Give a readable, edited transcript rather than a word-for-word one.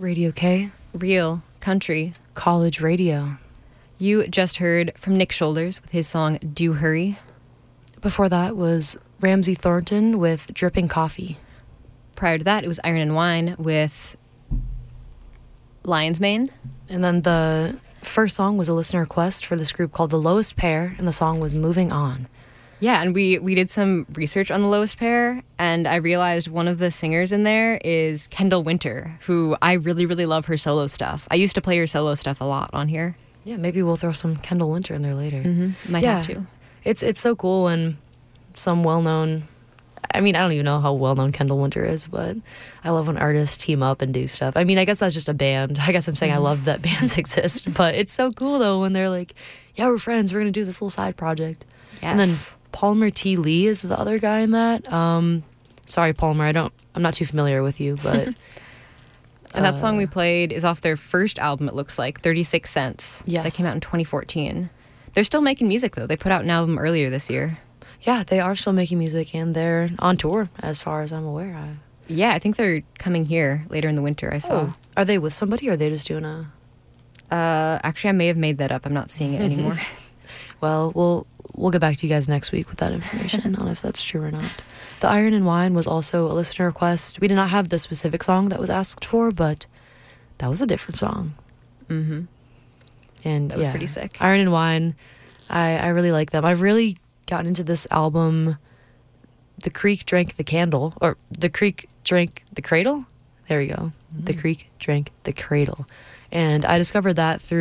Radio K. Real Country. College Radio. You just heard from Nick Shoulders with his song Do Hurry. Before that was Ramsey Thornton with Dripping Coffee. Prior to that, it was Iron and Wine with Lion's Mane. And then the first song was a listener request for this group called The Lowest Pair, and the song was Moving On. Yeah, and we did some research on The Lowest Pair, and I realized one of the singers in there is Kendall Winter, who I really, really love her solo stuff. I used to play her solo stuff a lot on here. Yeah, maybe we'll throw some Kendall Winter in there later. Might have to. It's so cool when some well-known... I mean, I don't even know how well-known Kendall Winter is, but I love when artists team up and do stuff. I mean, I guess that's just a band. I guess I'm saying I love that bands exist, but it's so cool, though, when they're like, yeah, we're friends, we're going to do this little side project. Yes. And then Palmer T. Lee is the other guy in that. Sorry, Palmer, I'm not too familiar with you, but... And that song we played is off their first album, it looks like, 36 Cents. Yes. That came out in 2014. They're still making music, though. They put out an album earlier this year. Yeah, they are still making music, and they're on tour, as far as I'm aware. Yeah, I think they're coming here later in the winter, I saw. Oh. Are they with somebody, or are they just doing a... Actually, I may have made that up. I'm not seeing it anymore. Well, we'll get back to you guys next week with that information on if that's true or not. The Iron and Wine was also a listener request. We did not have the specific song that was asked for, but that was a different song. Mm-hmm. And That was pretty sick. Iron and Wine, I really like them. I've really gotten into this album, The Creek Drank the Candle, or The Creek Drank the Cradle? There we go. The Creek Drank the Cradle. And I discovered that through